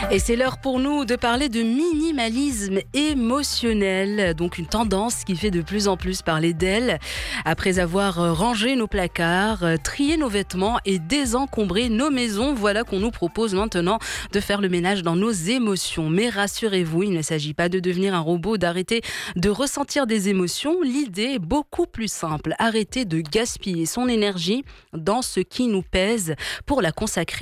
Et c'est l'heure pour nous de parler de minimalisme émotionnel, donc une tendance qui fait de plus en plus parler d'elle. Après avoir rangé nos placards, trié nos vêtements et désencombré nos maisons, voilà qu'on nous propose maintenant de faire le ménage dans nos émotions. Mais rassurez-vous, il ne s'agit pas de devenir un robot, d'arrêter de ressentir des émotions. L'idée est beaucoup plus simple, arrêter de gaspiller son énergie dans ce qui nous pèse pour la consacrer